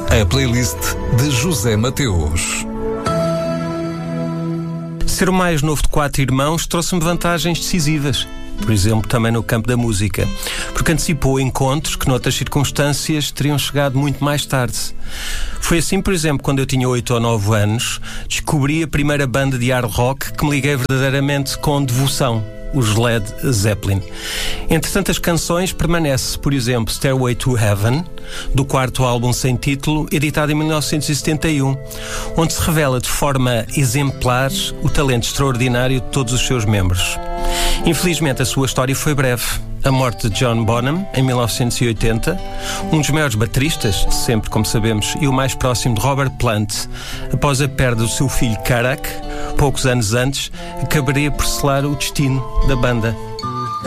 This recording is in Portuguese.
A playlist de José Mateus. Ser o mais novo de 4 irmãos trouxe-me vantagens decisivas. Por exemplo, também no campo da música. Porque antecipou encontros que, noutras circunstâncias, teriam chegado muito mais tarde. Foi assim, por exemplo, quando eu tinha 8 ou 9 anos, descobri a primeira banda de hard rock que me liguei verdadeiramente com devoção. Os Led Zeppelin. Entre tantas canções permanece, por exemplo, Stairway to Heaven, do 4º álbum sem título, editado em 1971, onde se revela de forma exemplar o talento extraordinário de todos os seus membros. Infelizmente, a sua história foi breve. A morte de John Bonham, em 1980, um dos maiores bateristas de sempre, como sabemos, e o mais próximo de Robert Plant, após a perda do seu filho Karak, poucos anos antes, acabaria por selar o destino da banda.